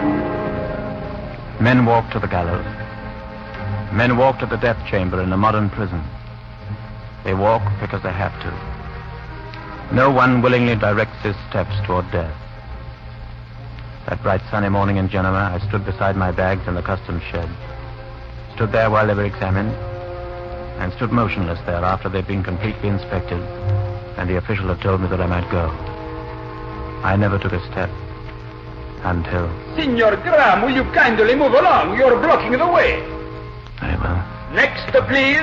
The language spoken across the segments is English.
Men walk to the gallows. Men walk to the death chamber in a modern prison. They walk because they have to. No one willingly directs his steps toward death. That bright sunny morning in Genoa, I stood beside my bags in the customs shed. Stood there while they were examined, and stood motionless there after they'd been completely inspected, and the official had told me that I might go. I never took a step until... Signor Graham, will you kindly move along? You're blocking the way. Very well. Next, please.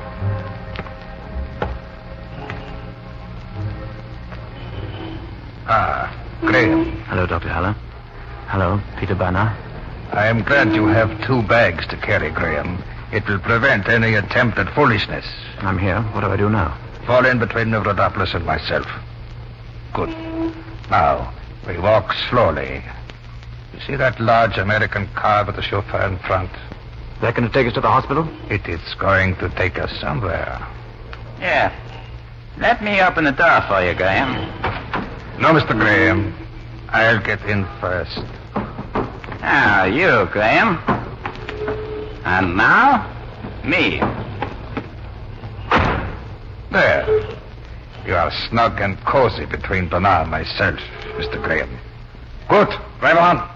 Graham. Hello, Dr. Haller. Hello, Peter Banner. I am glad you have 2 bags to carry, Graham. It will prevent any attempt at foolishness. I'm here. What do I do now? Fall in between Nevrodopoulos and myself. Good. Now, we walk slowly. You see that large American car with the chauffeur in front? Is that going to take us to the hospital? It is going to take us somewhere. Yeah. Let me open the door for you, Graham. No, Mr. Graham. I'll get in first. Now, you, Graham. And now, me. There. You are snug and cozy between Bernard and myself, Mr. Graham. Good. Drive on.